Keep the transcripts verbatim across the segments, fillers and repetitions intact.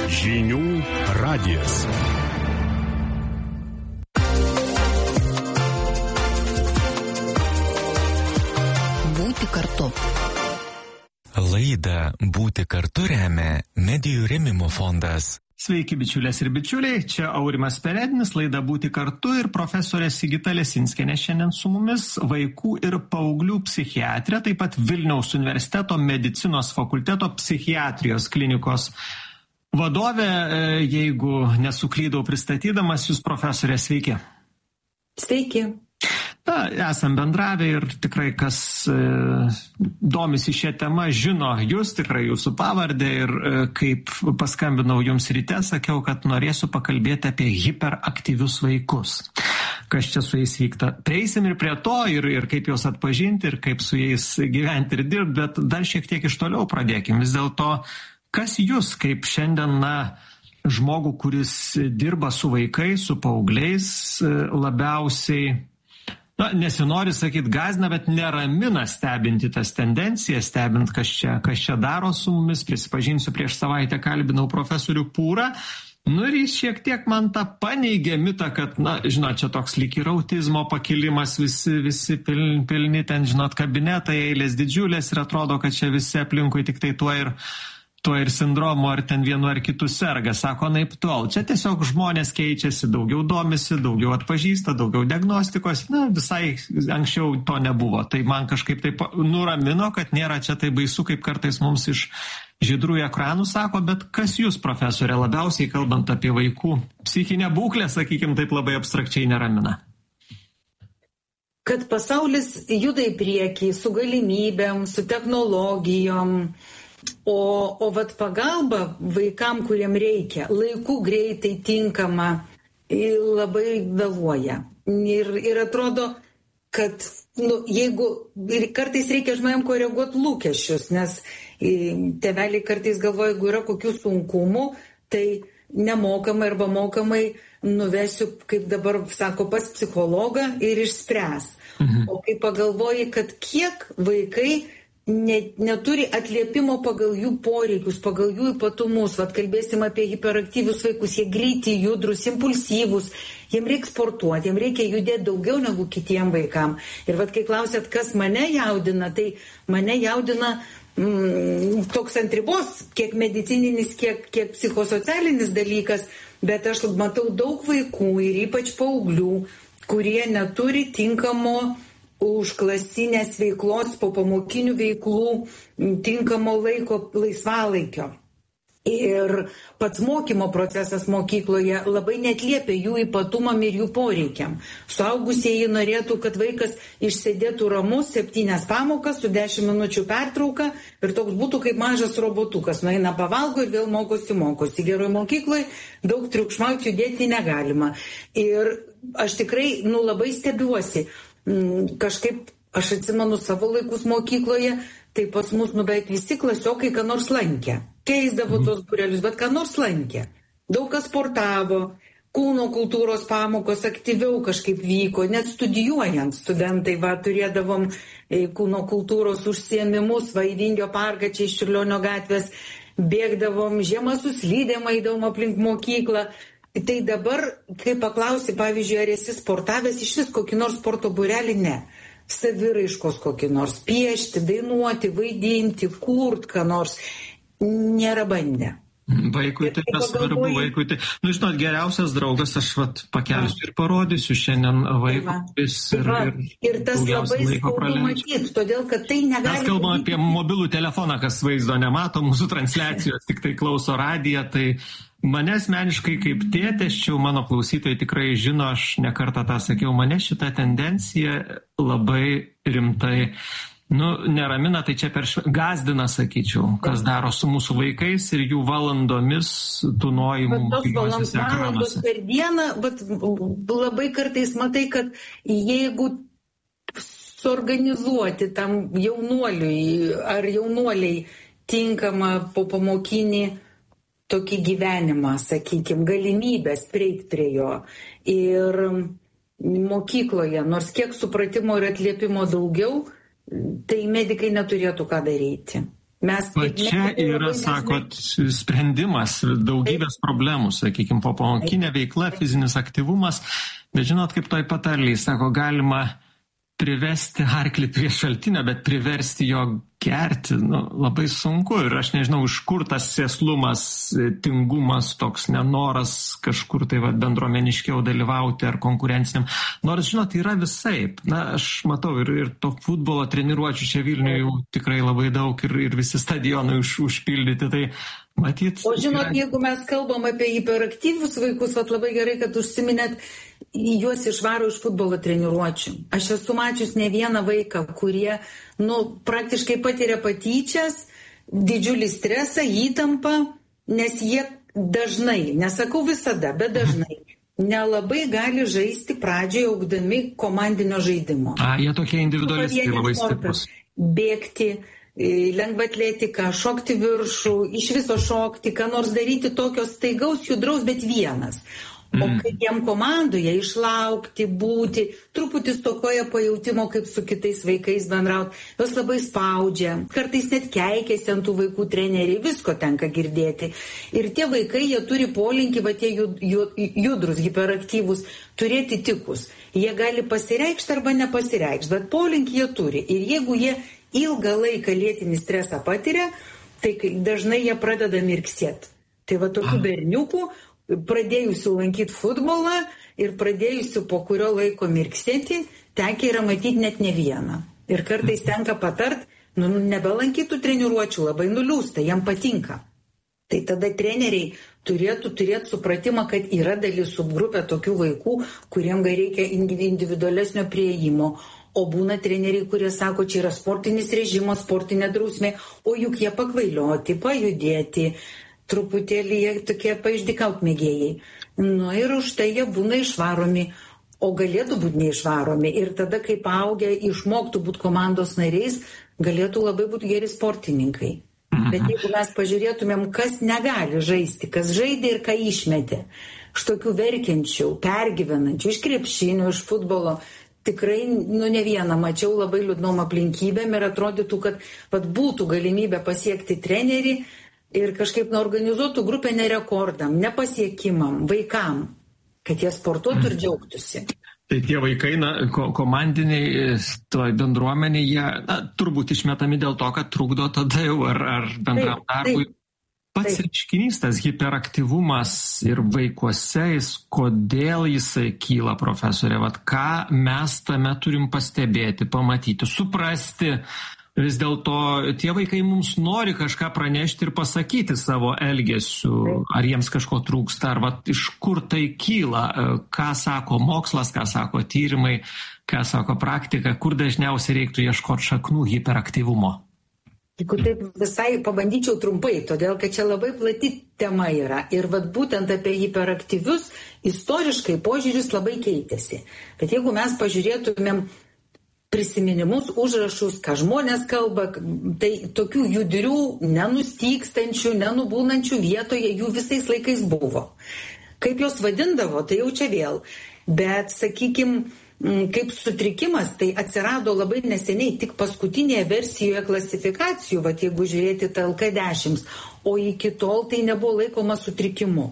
Žinių radijas. Būti kartu. Laidą Būti kartu remia Medijų rėmimo fondas. Sveiki bičiulės ir bičiuliai, čia Aurimas Peredinis, laida Būti kartu ir profesorė Sigita Lesinskienė šiandien su mumis, vaikų ir paauglių psichiatrė, taip pat Vilniaus universiteto medicinos fakulteto psichiatrijos klinikos vadovė. Jeigu nesuklydau pristatydamas jūs, profesorė, sveiki. Sveiki. Na, esam bendravę ir tikrai kas e, domisi šią temą, žino jūs, tikrai jūsų pavardę ir e, kaip paskambinau jums ryte, sakiau, kad norėsiu pakalbėti apie hiperaktyvius vaikus. Kas čia su jais vyksta. Prieisim ir prie to, ir, ir kaip juos atpažinti, ir kaip su jais gyventi ir dirbti, bet dar šiek tiek iš toliau pradėkim. Vis dėlto, kas jūs kaip šiandien, na, žmogų, kuris dirba su vaikais, su paaugliais, labiausiai, na, nesinori sakyti gąsdina, bet neramina stebinti tas tendencijas, stebint, kas čia, kas čia daro su mumis. Prisipažinsiu, prieš savaitę kalbinau profesorių Pūrą. Nu ir jis šiek tiek man tą paneigė mitą, kad, na, žinot, čia toks lyg ir autizmo pakilimas, visi, visi pilni, pilni ten, žinot, kabinetai, eilės didžiulės ir atrodo, kad čia visi aplinkui tik tai tuo ir... tuo ir sindromu, ar ten vienu ar kitu serga, sako, naip tol. Čia tiesiog žmonės keičiasi, daugiau domisi, daugiau atpažįsta, daugiau diagnostikos, na, visai anksčiau to nebuvo. Tai man kažkaip taip nuramino, kad nėra čia tai baisu, kaip kartais mums iš žydrųjų ekranų sako, bet kas jūs, profesorė, labiausiai kalbant apie vaikų psichinę būklę, sakykime, taip labai abstrakčiai neramina? Kad pasaulis juda į priekį su galimybėm, su technologijom, O, o vat pagalba vaikam, kuriem reikia, laiku greitai tinkama, labai vėluoja. Ir, ir atrodo, kad nu, jeigu ir kartais reikia žmonėm koreguoti lūkesčius, nes tėveliai kartais galvoja, jeigu yra kokių sunkumų, tai nemokamai arba mokamai nuvesiu, kaip dabar sako, pas psichologą ir išspręs. Mhm. O kai pagalvoji, kad kiek vaikai Ne, neturi atliepimo pagal jų poreikius, pagal jų ypatumus. Vat kalbėsim apie hiperaktyvius vaikus, jie greiti, judrus, impulsyvus, jiem reikia sportuoti, jiem reikia judėti daugiau negu kitiem vaikam. Ir vat kai klausėt, kas mane jaudina, tai mane jaudina mm, toks ant ribos, kiek medicininis, kiek, kiek psichosocialinis dalykas, bet aš matau daug vaikų ir ypač paauglių, kurie neturi tinkamo už klasinės veiklos, po pamokinių veiklų, tinkamo laiko, laisvalaikio. Ir pats mokymo procesas mokykloje labai netliepia jų ypatumam ir jų poreikiam. Suaugusieji norėtų, kad vaikas išsėdėtų ramus septynias pamokas su dešimt minučių pertrauka ir toks būtų kaip mažas robotukas. Nueina pavalgo ir vėl mokosi, mokosi. Geroj mokykloje daug triukšmauti, judėti negalima. Ir aš tikrai, nu, labai stebiuosi. Kažkaip, aš atsimenu savo laikus mokykloje, tai pas mus nu beveik visi klasiokai ką nors lankė. Keisdavo tos būrelius, bet ką nors lankė. Daug kas sportavo, kūno kultūros pamokos aktyviau kažkaip vyko, net studijuojant studentai, va, turėdavom kūno kultūros užsiėmimus, va, į Vingio parką čia iš Čiurlionio gatvės, bėgdavom, žiemą su slidėm eidavom aplink mokyklą. Tai dabar, kai paklausi, pavyzdžiui, ar esi sportavęs iš vis kokį nors sporto būrelį, ne. Saviraiškos kokį nors, piešti, dainuoti, vaidinti, kurt, ką nors, nėra bandę. Vaikui tai yra svarbu, vaikui tai, nu žinot, geriausias draugas, aš vat pakelsiu ir parodysiu šiandien vaikus ir, ir, ir tas labai skaudu matyti, todėl kad tai negali... Mes kalbame apie mobilų telefoną, kas vaizdo nemato, mūsų transliacijos tik tai klauso radiją, tai mane asmeniškai kaip tėtės, čia mano klausytojai tikrai žino, aš nekartą tą sakiau, mane šita tendencija labai rimtai, nu, neramina, tai čia per šv... gazdina, sakyčiau, kas daro su mūsų vaikais ir jų valandomis tūnojimų mobiliuosiuose ekranuose. Valandos per dieną, bet labai kartais matai, kad jeigu suorganizuoti tam jaunuoliui ar jaunuoliai tinkamą po pamokinį tokį gyvenimą, sakykime, galimybės prieiti prie jo. Ir mokykloje, nors kiek supratimo ir atliepimo daugiau, tai medikai neturėtų ką daryti. Mes O čia yra, sakot, sprendimas daugybės problemų, sakykime, popamokinė veikla, fizinis aktyvumas, bet žinot, kaip toj patarlėj, sako, galima privesti arklį prie šaltinio, bet priversti jo gerti, nu, labai sunku. Ir aš nežinau, iš kur tas sėslumas, tingumas, toks nenoras kažkur tai va, bendruomeniškiau dalyvauti ar konkurenciniam. Nors, žinot, yra visaip. Na, aš matau ir, ir to futbolo treniruočių čia Vilniuje jau tikrai labai daug ir, ir visi stadionai už, užpildyti. Tai matyt. O žinot, yra... jeigu mes kalbam apie hiperaktyvius vaikus, vat labai gerai, kad užsiminėt, juos išvaro iš futbolo treniruočių. Aš esu mačius ne vieną vaiką, kurie, nu, praktiškai patiria patyčias, didžiulį stresą, įtampą, nes jie dažnai, nesakau visada, bet dažnai, nelabai gali žaisti pradžioje augdami komandinio žaidimo. A, jie tokie individualistai labai stiprus. Bėgti, lengva atletika, šokti viršų, iš viso šokti, ką nors daryti tokio staigaus, judraus, bet vienas. O kaip jam komandoje išlaukti, būti, truputį stokoja pajautimo, kaip su kitais vaikais bendrauti, jos labai spaudžia, kartais net keikėsi ant tų vaikų treneriai, visko tenka girdėti. Ir tie vaikai, jie turi polinkį, va tie judrus, hiperaktyvus, turėti tikus. Jie gali pasireikšti arba nepasireikšti, bet polinkį jie turi. Ir jeigu jie ilgą laiką lėtinį stresą patiria, tai dažnai jie pradeda mirksėti. Tai va tokių berniukų, pradėjusių lankyti futbolą ir pradėjusių po kurio laiko mirksėti, tekia yra matyti net ne vieną. Ir kartais tenka patart, nu, nebelankytų treniruočių, labai nuliūsta, jam patinka. Tai tada treneriai turėtų turėti supratimą, kad yra dalis subgrupė tokių vaikų, kuriem reikia individualesnio prieimo. O būna treneriai, kurie sako, čia yra sportinis režimas, sportinė drausmė, o juk jie pakvailioti, pajudėti, truputėlį jie tokie paišdykaut mėgėjai. Nu ir už tai jie būna išvaromi, o galėtų būti neišvaromi. Ir tada, kai paaugę išmoktų būti komandos nariais, galėtų labai būti geri sportininkai. Bet jeigu mes pažiūrėtumėm, kas negali žaisti, kas žaidė ir ką išmetė, iš tokių verkiančių, pergyvenančių, iš krepšinio, iš futbolo, tikrai, nu, ne vieną mačiau labai liūdnom aplinkybėm ir atrodytų, kad pat būtų galimybė pasiekti trenerį ir kažkaip organizuotų grupę ne rekordam, ne pasiekimam, vaikam, kad jie sportuotų ir džiaugtųsi. Tai tie vaikai, na, ko, komandiniai, toj bendruomeniai, jie, na, turbūt išmetami dėl to, kad trukdo tada jau ar, ar bendram darbui. Pats reiškinys, tas hiperaktyvumas ir vaikuose, jis, kodėl jisai kyla, profesorė, vat ką mes tame turim pastebėti, pamatyti, suprasti. Vis dėlto tie vaikai mums nori kažką pranešti ir pasakyti savo elgesiu, ar jiems kažko trūksta, ar vat, iš kur tai kyla, ką sako mokslas, ką sako tyrimai, ką sako praktika, kur dažniausiai reiktų ieškoti šaknų hiperaktyvumo. Jeigu taip visai pabandyčiau trumpai, todėl kad čia labai plati tema yra ir vat būtent apie hiperaktyvius istoriškai požiūris labai keitėsi. Bet jeigu mes pažiūrėtumėm prisiminimus, užrašus, ką žmonės kalba, tai tokių judrių, nenustykstančių, nenubūnančių vietoje jų visais laikais buvo. Kaip jos vadindavo, tai jau čia vėl. Bet, sakykime, kaip sutrikimas, tai atsirado labai neseniai, tik paskutinėje versijoje klasifikacijų, va, jeigu žiūrėti T L K dešimt, o iki tol tai nebuvo laikoma sutrikimu.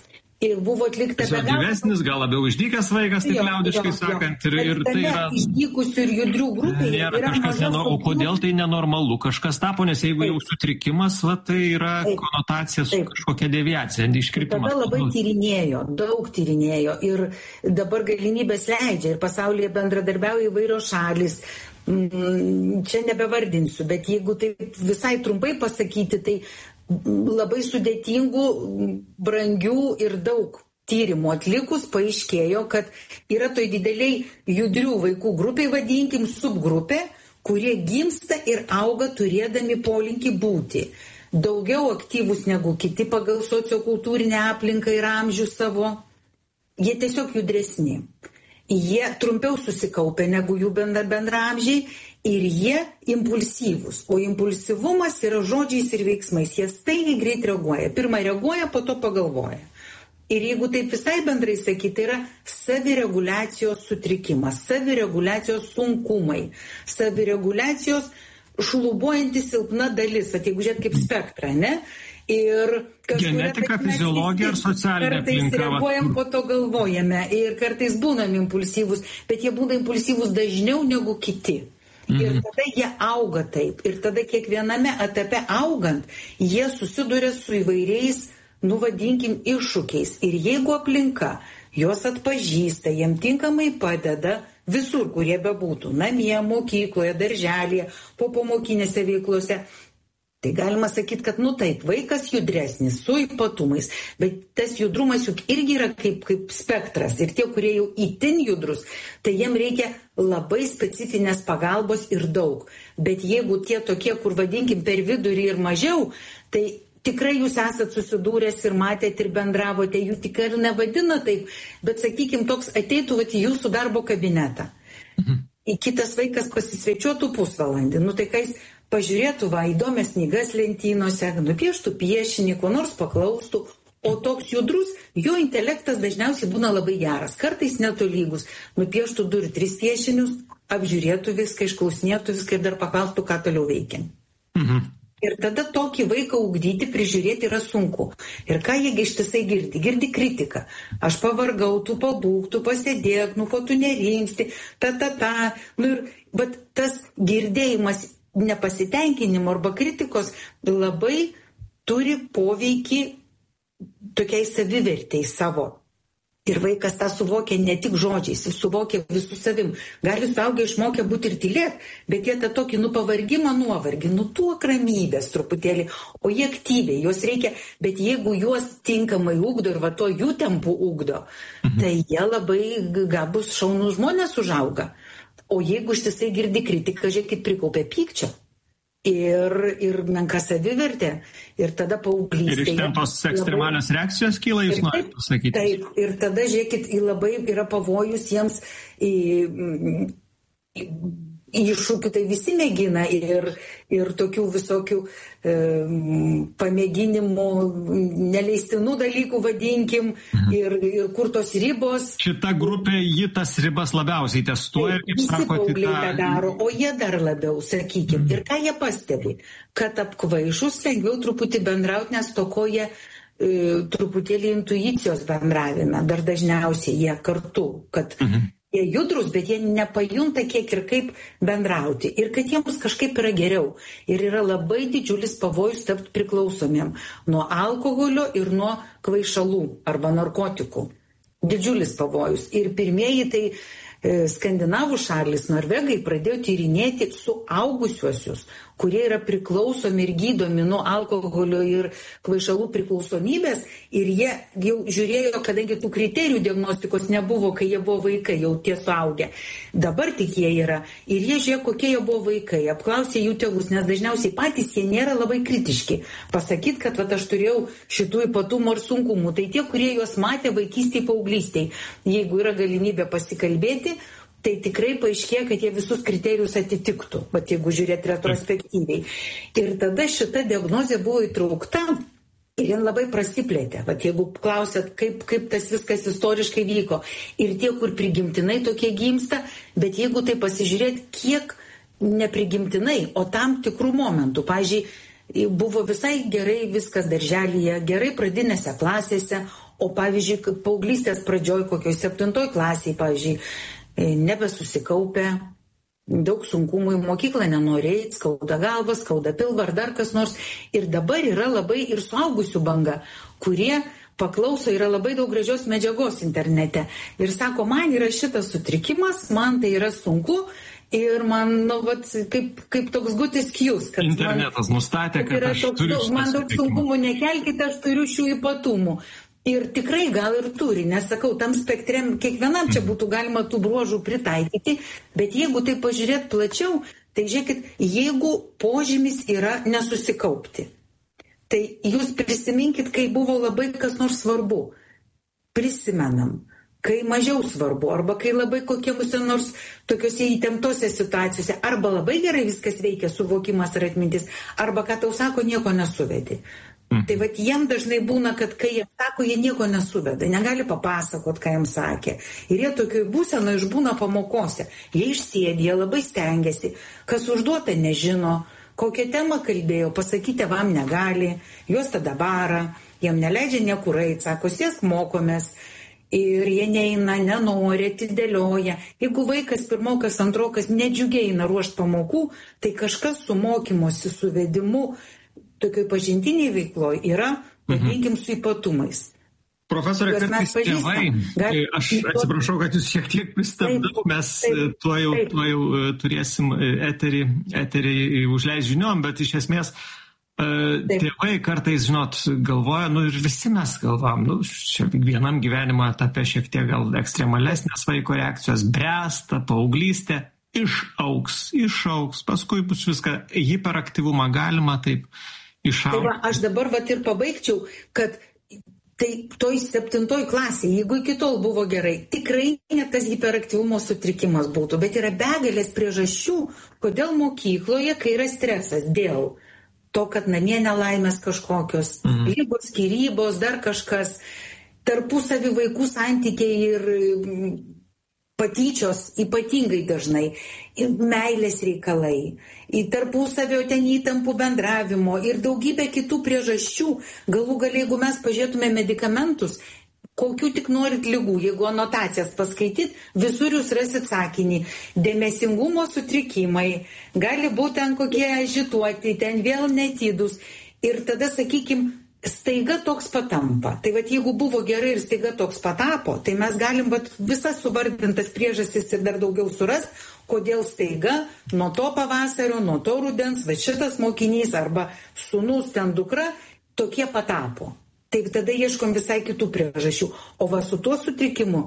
Ir buvo atlikta... Tiesiog gyvesnis, gal labiau išdykęs vaikas, taip liaudiškai sakant, ir, ir tai yra... Išdykusių ir judrių grupėje nėra yra kažkas nenor... O kodėl tai nenormalu? Kažkas tapo, nes jeigu taip. Jau sutrikimas, va, tai yra taip. Konotacija su taip. Kažkokia deviacija, iškrypimas. Tada labai tyrinėjo, daug tyrinėjo ir dabar galimybės leidžia ir pasaulyje bendradarbiauja įvairios šalis. Čia nebevardinsiu, bet jeigu taip visai trumpai pasakyti, tai labai sudėtingų, brangių ir daug tyrimų atlikus paaiškėjo, kad yra toj dideliai judrių vaikų grupiai, vadinkim, subgrupė, kurie gimsta ir auga turėdami polinkį būti daugiau aktyvus negu kiti pagal sociokultūrinę aplinką ir amžių savo. Jie tiesiog judresni. Jie trumpiau susikaupia negu jų bendraamžiai ir jie impulsyvūs. O impulsyvumas yra žodžiais ir veiksmais. Jie staigiai greit reaguoja. Pirmą reaguoja, po to pagalvoja. Ir jeigu taip visai bendrai sakyti, tai yra savireguliacijos sutrikimas, savireguliacijos sunkumai, savireguliacijos šlubuojanti silpna dalis, at jeigu žiūrėt kaip spektrą, ne? Ir genetika, fiziologija ar socialinė aplinka. Kartais reaguojam, po to galvojame ir kartais būnam impulsyvus, bet jie būna impulsyvus dažniau negu kiti. Mhm. Ir tada jie auga taip. Ir tada kiekviename etape augant, jie susiduria su įvairiais, nu vadinkim, iššūkiais. Ir jeigu aplinka juos atpažįsta, jiem tinkamai padeda visur, kurie bebūtų, namie, mokykloje, darželėje, popamokinėse veiklose, tai galima sakyti, kad, nu taip, vaikas judresnis, su ypatumais, bet tas judrumas juk irgi yra kaip, kaip spektras. Ir tie, kurie jau itin judrus, tai jiem reikia labai specifinės pagalbos ir daug. Bet jeigu tie tokie, kur vadinkim per vidurį ir mažiau, tai tikrai jūs esat susidūręs ir matėt ir bendravote, jų tikrai nevadina taip, bet, sakykim, toks ateitų vat, į jūsų darbo kabinetą. Mhm. Į kitas vaikas pasisvečiuotų pusvalandį, nu tai kai jis pažiūrėtų va, įdomias knygas lentynose, nupieštų piešinį, ko nors paklaustų, o toks judrus, jo intelektas dažniausiai būna labai geras, kartais netolygus, nupieštų du ir tris piešinius, apžiūrėtų viską, išklausinėtų viską ir dar paklaustų, ką toliau veikia. Mhm. Ir tada tokį vaiką ugdyti, prižiūrėti yra sunku. Ir ką jie ištisai girdi? Girdi kritiką. Aš pavargau, tu pabūk, tu pasėdėk, nu ko tu nerinksti, ta, ta, ta. Nu, ir, bet tas girdėjimas nepasitenkinimo arba kritikos labai turi poveikį tokiai savivertei savo. Ir vaikas tą suvokia ne tik žodžiais, jis suvokia visų savim. Gali suaugę išmokę būti ir tylėt, bet jie tą tokį nupavargimą, nuovargį, nutuok ramybės truputėlį, o jie aktyviai, juos reikia, bet jeigu juos tinkamai ugdo ir va to jų tempų ugdo, mhm. tai jie labai gabus šaunų žmonės užauga. O jeigu ištisai girdi kritiką, žiūrėkit, prikaupia pykčio. Ir, ir menka savivertė, ir tada paauglystėje. Ir iš ten tos ekstremalios labai... reakcijos kyla, jūs norite pasakyti? Taip, ir tada, žiūrėkit, labai yra pavojus jiems į, į, iššūkių, tai visi mėgina ir, ir tokių visokių e, pamėginimų, neleistinų dalykų vadinkim, mhm. ir, ir kur tos ribos. Šita grupė, ji tas ribas labiausiai testuoja. Taip, visi paaugliai tą daro, o jie dar labiau, sakykim. Mhm. Ir ką jie pastebi? Kad apkvaišus lengviau truputį bendrauti, nes tokoje e, truputėlį intuicijos bendravime, dar dažniausiai jie kartu, kad mhm. jie judrus, bet jie nepajunta kiek ir kaip bendrauti. Ir kad jiems kažkaip yra geriau. Ir yra labai didžiulis pavojus tapti priklausomiem nuo alkoholio ir nuo kvaišalų arba narkotikų. Didžiulis pavojus. Ir pirmieji tai e, skandinavų šalis, norvegai, pradėjo tyrinėti suaugusiuosius, kurie yra priklausomi ir gydomi nuo alkoholio ir kvaišalų priklausomybės. Ir jie jau žiūrėjo, kadangi tų kriterijų diagnostikos nebuvo, kai jie buvo vaikai, jau tie suaugę. Dabar tik jie yra. Ir jie žiūrėjo, kokie jie buvo vaikai. Apklausė jų tėvus, nes dažniausiai patys jie nėra labai kritiški. Pasakyt, kad vat, aš turėjau šitų ypatumų ar sunkumų. Tai tie, kurie juos matė vaikystėje, paauglystėje. Jeigu yra galimybė pasikalbėti, tai tikrai paaiškėjo, kad jie visus kriterijus atitiktų, bet jeigu žiūrėt retrospektyviai. Ir tada šita diagnozė buvo įtraukta ir jin labai prasiplėtė. Vat jeigu klausėt, kaip, kaip tas viskas istoriškai vyko. Ir tie, kur prigimtinai tokie gimsta, bet jeigu tai pasižiūrėt, kiek neprigimtinai, o tam tikrų momentų. Pavyzdžiui, buvo visai gerai viskas darželyje, gerai pradinėse klasėse, o pavyzdžiui, paauglystės pradžioj kokioj septintoj klasėje, pavyzdžiui, nebesusikaupę, daug sunkumų į mokyklą nenorėjai, skauda galvą, skauda pilvą ar dar kas nors. Ir dabar yra labai ir suaugusių banga, kurie paklauso, yra labai daug gražios medžiagos internete. Ir sako, man yra šitas sutrikimas, man tai yra sunku ir man, nu, vat, kaip, kaip toks good excuse. Internetas man, nustatė, kad, kad aš toks, turiu šitą man daug sunkumų nekelkite, aš turiu šių ypatumų. Ir tikrai gal ir turi, nes sakau, tam spektrem kiekvienam čia būtų galima tų bruožų pritaikyti, bet jeigu tai pažiūrėt plačiau, tai žiūrėkit, jeigu požymis yra nesusikaupti, tai jūs prisiminkit, kai buvo labai kas nors svarbu. Prisimenam, kai mažiau svarbu, arba kai labai kokiuose nors tokiuose įtemptose situacijose, arba labai gerai viskas veikia, suvokimas ar atmintis, arba ką tau sako, nieko nesuvedi. Mm. Tai vat jiem dažnai būna, kad kai jie sako, jie nieko nesuveda, negali papasakot, ką jiems sakė. Ir jie tokioj būseno išbūna pamokose. Jie išsėdė, jie labai stengiasi. Kas užduota, nežino. Kokią temą kalbėjo, pasakyti tėvam negali. Juos tada bara, jiem neleidžia niekur eit, sako, sėsk mokomės. Ir jie neina, nenori, atidėlioja. Jeigu vaikas pirmokas, antrokas nedžiugiai eina ruošti pamokų, tai kažkas su mokymosi, su vedimu, tokioj pažintiniai veikloje yra, vadinkim, su ypatumais. Profesorė, kartais tėvai, gal... aš atsiprašau, kad jūs šiek tiek pristabdau, mes taip, tuo jau, taip. tuo jau turėsim eterį, eterį užleis žiniom, bet iš esmės taip. Tėvai kartais, žinot, galvoja, nu ir visi mes galvam, nu, vienam gyvenimo etape šiek tiek gal ekstremalesnės vaiko reakcijos, bręsta, paauglystė, išaugs, išaugs, paskui bus viską, hiperaktyvumą galima taip išaugti. Tai va, aš dabar vat ir pabaigčiau, kad tai toj septintoj klasėje, jeigu iki tol buvo gerai, tikrai ne tas hiperaktyvumo sutrikimas būtų, bet yra begalės priežasčių, kodėl mokykloje, kai yra stresas dėl to, kad namie nelaimės kažkokios, mhm. lygos, skyrybos, dar kažkas, tarpusavį vaikų santykiai ir patyčios ypatingai dažnai, ir meilės reikalai, ir tarpusavio ten įtampų bendravimo ir daugybė kitų priežasčių. Galų gale, jeigu mes pažiūrėtume medikamentus, kokių tik norit lygų, jeigu anotacijas paskaityt, visur jūs rasit sakinį. Dėmesingumo sutrikimai, gali būti ten kokie agituoti, ten vėl netydus. Ir tada, sakykim, staiga toks patampa. Tai vat jeigu buvo gerai ir staiga toks patapo, tai mes galim vat visas suvardintas priežastis ir dar daugiau surast, kodėl staiga nuo to pavasario, nuo to rudens, va šitas mokinys arba sūnus ten dukra tokie patapo. Taip tada ieškom visai kitų priežasčių. O va su tuo sutrikimu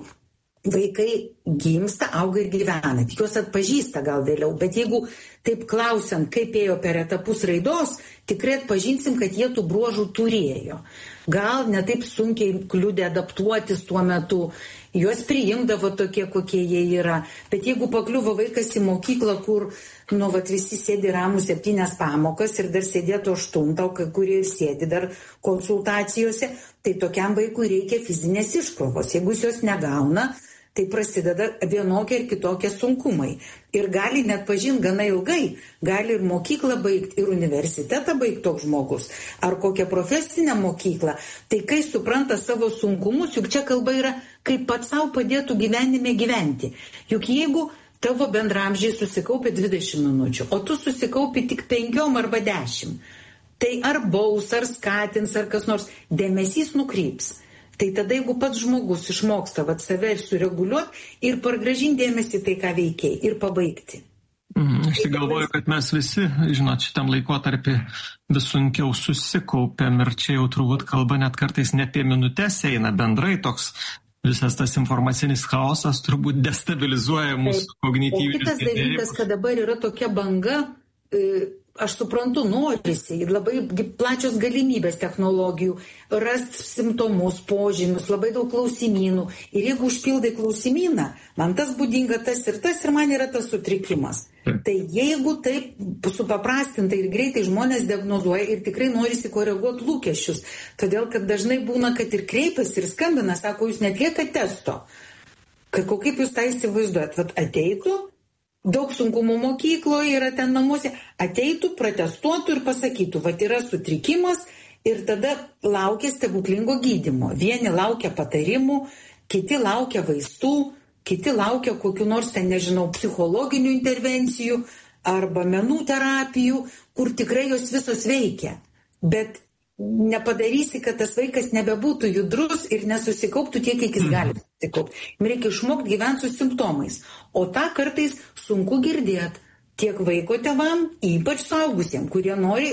vaikai gimsta, auga ir gyvena. Tik juos atpažįsta gal vėliau. Bet jeigu taip klausiant, kaip ėjo per etapus raidos, tikrai atpažinsim, kad jie tų bruožų turėjo. Gal ne taip sunkiai kliudė adaptuotis tuo metu. Juos priimdavo tokie, kokie jie yra. Bet jeigu pakliuvo vaikas į mokyklą, kur nu, vat, visi sėdi ramų septynias pamokas ir dar sėdėtų aštuntą, o kai kurie ir sėdi dar konsultacijose, tai tokiam vaikui reikia fizinės iškrovos. Jeigu jis jos negauna, tai prasideda vienokie ir kitokie sunkumai. Ir gali net pažinti gana ilgai, gali ir mokyklą baigti, ir universitetą baigti toks žmogus, ar kokią profesinę mokyklą. Tai kai supranta savo sunkumus, juk čia kalba yra, kaip pats savo padėtų gyvenime gyventi. Juk jeigu tavo bendramžiai susikaupė dvidešimt minučių, o tu susikaupi tik penkiom arba dešimt, tai ar baus, ar skatins, ar kas nors, dėmesys nukryps. Tai tada, jeigu pats žmogus išmoksta vat, save sureguliuoti ir pargražinti dėmesį tai, ką veikiai, ir pabaigti. Mm, aš tai galvoju, kad mes visi, žinot, šitam laikotarpį vis sunkiau susikaupiam ir čia jau turbūt kalba net kartais ne apie minutės eina, bendrai toks visas tas informacinis chaosas turbūt destabilizuoja mūsų kognityvinius gebėjimus. O kitas dalykas, kad dabar yra tokia banga, e, aš suprantu, norisi, labai plačios galimybės technologijų, rasti simptomus, požymius, labai daug klausimynų. Ir jeigu užpildai klausimyną, man tas būdinga tas ir tas ir man yra tas sutrikimas. Tai jeigu taip supaprastintai ir greitai žmonės diagnozuoja ir tikrai norisi koreguoti lūkesčius, todėl kad dažnai būna, kad ir kreipiasi ir skambina, sako, jūs netliekate testo. Kad, kaip jūs tą įsivaizduojat, vat ateitų, daug sunkumų mokykloje yra ten namuose, ateitų, protestuotų ir pasakytų, vat yra sutrikimas ir tada laukia stebuklingo gydymo. Vieni laukia patarimų, kiti laukia vaistų, kiti laukia kokiu nors ten, nežinau, psichologinių intervencijų arba menų terapijų, kur tikrai jos visos veikia. Bet nepadarysi, kad tas vaikas nebebūtų judrus ir nesusikauptų tiek, kiek jis gali susikaupti. Jam reikia išmokti gyventi su simptomais. O tą kartais sunku girdėti tiek vaiko tėvam, ypač suaugusiem, kurie nori,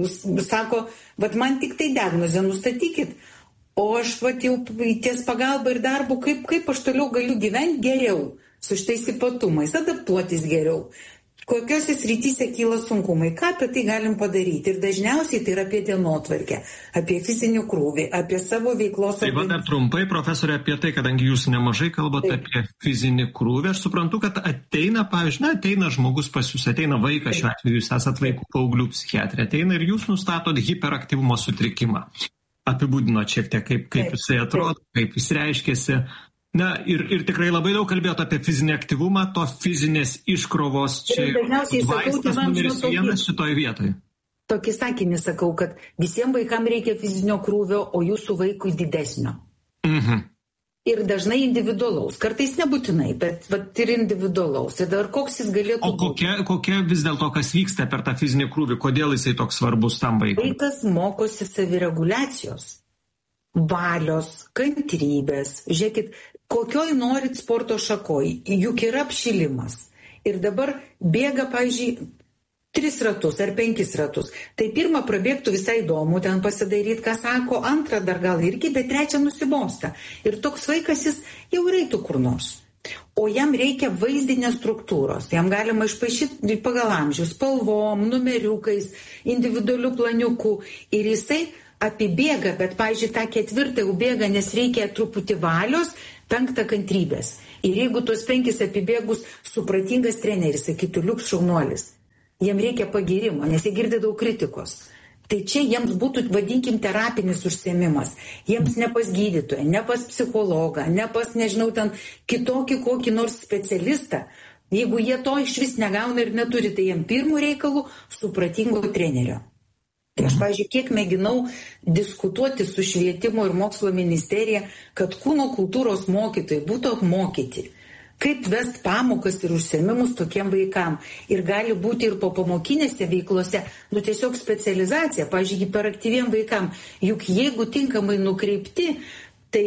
sako, vat man tik tai diagnozę nustatykit, o aš vat jau ties pagalba ir darbu, kaip, kaip aš toliau galiu gyventi geriau, su šitais ypatumais, adaptuotis geriau. kokiuose srityse kyla sunkumai, ką apie tai galim padaryti. Ir dažniausiai tai yra apie dienotvarkę, apie fizinį krūvį, apie savo veiklos... Taip pat dar trumpai, profesorė, apie tai, kadangi jūs nemažai kalbate Taip. apie fizinį krūvį, aš suprantu, kad ateina, pavyzdžiui, na, ateina žmogus pas jūs, ateina vaikas, šiuo atveju jūs esat vaikų paauglių psichiatrė, ateina ir jūs nustatot hiperaktyvumo sutrikimą. Apibūdinot šiek tiek, kaip, kaip jisai atrodo, kaip jis reiškėsi. Na, ir, ir tikrai labai daug kalbėjot apie fizinį aktyvumą, to fizinės iškrovos čia vaistas numeris vienas šitoj vietoj. Tokį sakinį sakau, kad visiems vaikams reikia fizinio krūvio, o jūsų vaikui didesnio. Mhm. Ir dažnai individualaus, kartais nebūtinai, bet vat, ir individualaus. Ir dar koks jis galėtų o kokia, būti. Kokia vis dėlto, kas vyksta per tą fizinį krūvį, kodėl jisai toks svarbus tam vaikui? Vaikas mokosi savireguliacijos, valios, kantrybės. Žiūrėkit, kokioj norit sporto šakoj, juk yra apšilimas. Ir dabar bėga, pavyzdžiui, tris ratus ar penkis ratus. Tai pirmą prabėgtų visai įdomu, ten pasidaryti, ką sako, antrą dar gal irgi, bet trečią nusibosta. Ir toks vaikas jis jau reitų kur nors. O jam reikia vaizdinės struktūros. Jam galima išpaišyti pagal amžių, spalvom, numeriukais, individualių planiukų. Ir jisai apibėga, bet, pavyzdžiui, tą ketvirtą jau bėga, nes reikia truputį valios, penktą kantrybės. Ir jeigu tuos penkis apibėgus supratingas treneris, sakytų, liuks šaunuolis, jiem reikia pagirimo, nes jie girdi daug kritikos. Tai čia jiems būtų, vadinkim, terapinis užsiėmimas. Jiems ne pas gydytoją, ne pas psichologą, ne pas, nežinau, ten kitokį kokį nors specialistą. Jeigu jie to iš vis negauna ir neturi, tai jiem pirmų reikalų supratingo trenerio. Tai aš, pavyzdžiui, kiek mėginau diskutuoti su švietimo ir mokslo ministerija, kad kūno kultūros mokytojai būtų apmokyti, kaip vest pamokas ir užsiėmimus tokiem vaikam. Ir gali būti ir po pamokinėse veiklose, nu tiesiog specializacija, pavyzdžiui, hiperaktyviem vaikam. Juk jeigu tinkamai nukreipti, tai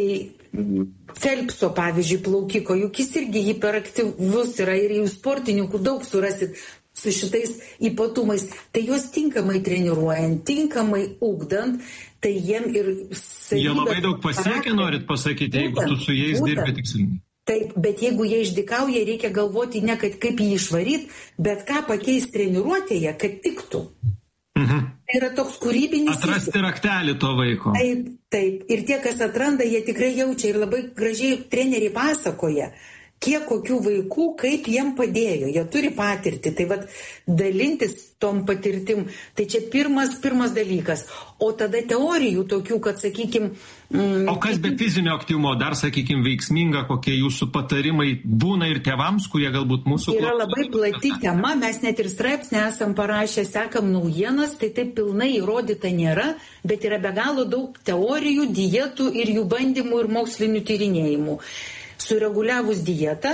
Felpso, pavyzdžiui, plaukiko, juk jis irgi hiperaktyvus yra ir jų sportininkų daug surasit su šitais ypatumais, tai juos tinkamai treniruojant, tinkamai ugdant, tai jiem ir... Jie labai daug pasiekia, norit pasakyti, jeigu tu su jais dirbi tikslingai. Taip, bet jeigu jie išdykauja, reikia galvoti ne kad kaip jį išvaryti, bet ką pakeisti treniruotėje, kad tiktų. Mhm. Tai yra toks kūrybinis... Atrasti raktelį to vaiko. Taip, taip. Ir tie, kas atranda, jie tikrai jaučia ir labai gražiai treneriai pasakoja, kiek kokių vaikų, kaip jiem padėjo, jie turi patirtį, tai vad dalintis tom patirtim, tai čia pirmas, pirmas dalykas, o tada teorijų tokių, kad sakykim... Mm, o kas be fizinio aktyvumo dar, sakykim, veiksminga, kokie jūsų patarimai būna ir tėvams, kurie galbūt mūsų... Yra labai plati tema, mes net ir straipsnį esam parašę, sekam naujienas, tai taip pilnai įrodyta nėra, bet yra be galo daug teorijų, dietų ir jų bandymų ir mokslinių tyrinėjimų. Sureguliavus dietą,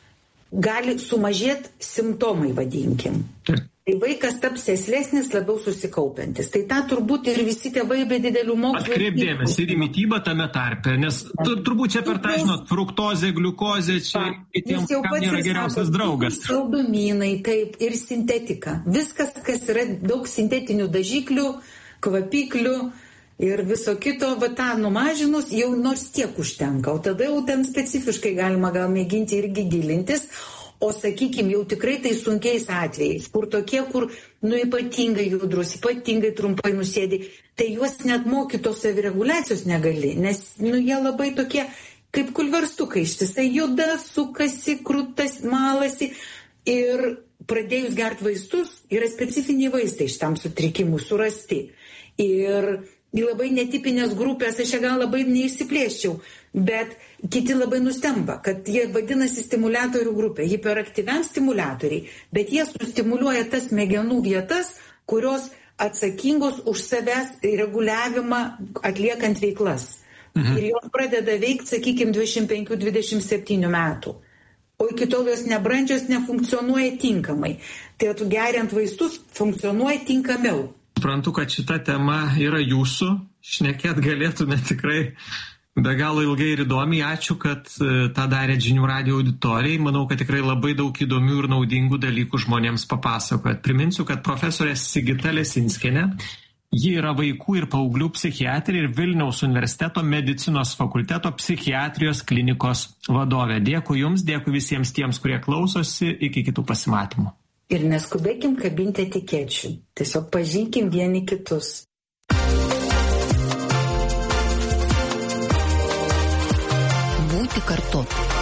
gali sumažėti simptomai, vadinkim. Tai vaikas taps sėslesnis, labiau susikaupiantis. Tai tą turbūt ir visi tėvai be didelių mokslų... Atkreipdėmės ir į mitybą tame tarpe, nes tu, turbūt čia per tą, žinot, fruktozė, gliukozė, čia kitiems, kam nėra geriausias draugas. Saldumynai, taip, ir sintetika. Viskas, kas yra daug sintetinių dažiklių, kvapiklių, ir viso kito, va tą numažinus, jau nors tiek užtenka, o tada jau ten specifiškai galima gal mėginti irgi gilintis, o sakykim, jau tikrai tai sunkiais atvejais, kur tokie, kur, nu, ypatingai judrus, ypatingai trumpai nusėdi, tai juos net mokytos savireguliacijos negali, nes, nu, jie labai tokie, kaip kulverstukai, ištisai juda, sukasi, krūtas, malasi, ir pradėjus gert vaistus, yra specifiniai vaistai šitam sutrikimui surasti. Ir į labai netipinės grupės, aš čia gal labai neišsiplėščiau, bet kiti labai nustemba, kad jie vadinasi stimuliatorių grupė, hiperaktyviam stimuliatoriai, bet jie sustimuliuoja tas smegenų vietas, kurios atsakingos už savęs reguliavimą atliekant veiklas. Mhm. Ir jos pradeda veikti, sakykime, dvidešimt penkių dvidešimt septynių metų. O iki tol jos nebrandžios nefunkcionuoja tinkamai. Tai tu geriant vaistus funkcionuoja tinkamiau. Suprantu, kad šita tema yra jūsų, šnekėt galėtume tikrai be galo ilgai ir įdomiai. Ačiū, kad tą darėt Žinių radijo auditorijai. Manau, kad tikrai labai daug įdomių ir naudingų dalykų žmonėms papasakojat. Priminsiu, kad profesorė Sigita Lesinskienė, ji yra vaikų ir paauglių psichiatrė ir Vilniaus universiteto medicinos fakulteto psichiatrijos klinikos vadovė. Dėkui Jums, dėkui visiems tiems, kurie klausosi. Iki kitų pasimatymų. Ir neskubėkim kabinti etikečių. Tiesiog pažinkim vieni kitus. Būti kartu.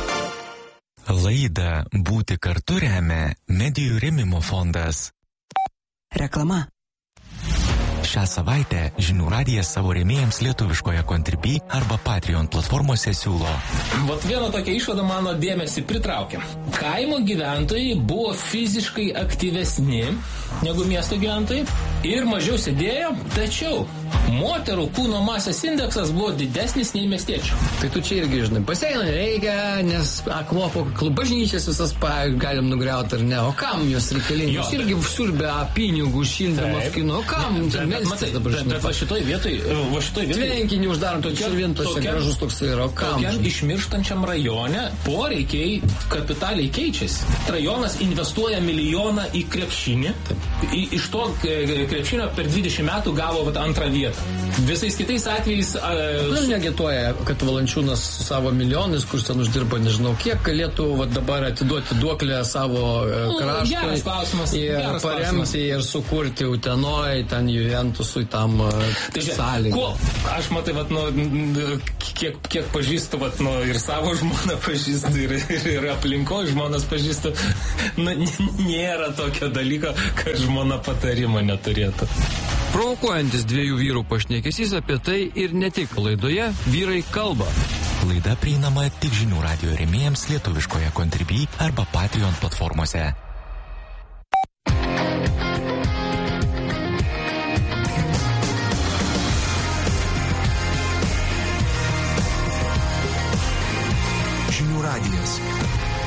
Laidą Būti kartu remia Medijų rėmimo fondas. Reklama. Šią savaitę Žinių radijas savo rėmėjams lietuviškoje Contribui arba Patreon platformose siūlo. Vat viena tokia išvada mano dėmesį pritraukė. Kaimo gyventojai buvo fiziškai aktyvesni negu miesto gyventojai ir mažiau sėdėjo, tačiau moterų kūno masės indeksas buvo didesnis nei miestiečių. Tai tu čia irgi, žinai, baseino nereikia, nes aklopo bažnyčias visas pa, galim nugriauti ar ne. O kam jos reikalingi? Jūs irgi siurbė pinigų, šildamas kino. O kam? Ne, bet, matai, bet, bet va šitoj vietoj, va šitoj vietoj... Tvenkinį uždarom, tokia širvintose gražus toks yra. O kam? Tokiam išmirštančiam rajone poreikiai kapitaliai keičiasi. Rajonas investuoja milijoną į krepšinį. Į, iš to krepšinio per dvidešimt metų gavo vat, antrą vietą. Visais kitais atvejais... Kodėl uh, negituoja, kad Valančiūnas su savo milijonais, kur ten uždirba, nežinau kiek, galėtų va, dabar atiduoti duoklę savo uh, kraštui. Geras klausimas. Ir geras paremti klausimas. Ir sukurti Utenoj, ten Juventusui tam uh, tai sąlygą. Aš matai, vat, nu, kiek, kiek pažįstu, vat, nu, ir savo žmoną pažįstu, ir, ir, ir aplinkoje žmonas pažįstu. Nu, nėra tokio dalyko, kad žmona patarimo neturėtų. Provokuojantis dviejų vyrų pašnekesys apie tai ir ne tik laidoje Vyrai kalba. Laida prieinama tik Žinių radijo rėmėjams lietuviškoje Contribui arba Patreon platformose.